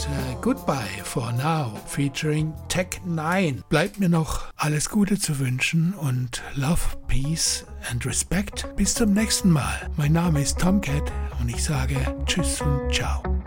Goodbye for Now featuring Tech9. Bleibt mir noch alles Gute zu wünschen und Love, Peace and Respect. Bis zum nächsten Mal. Mein Name ist Tomcat und ich sage Tschüss und Ciao.